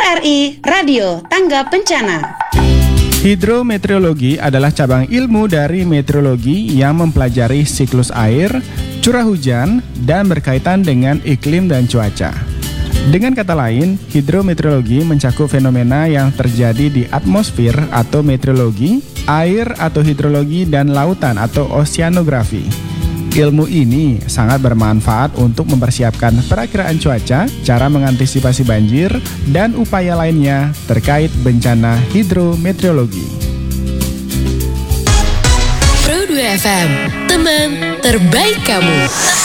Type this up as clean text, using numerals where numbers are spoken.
RRI Radio Tangga Bencana. Hidrometeorologi adalah cabang ilmu dari meteorologi yang mempelajari siklus air, curah hujan, dan berkaitan dengan iklim dan cuaca. Dengan kata lain, hidrometeorologi mencakup fenomena yang terjadi di atmosfer atau meteorologi, air atau hidrologi, dan lautan atau oseanografi. Ilmu ini sangat bermanfaat untuk mempersiapkan perakiraan cuaca, cara mengantisipasi banjir, dan upaya lainnya terkait bencana hidrometeorologi. Pro 2 FM, teman terbaik kamu.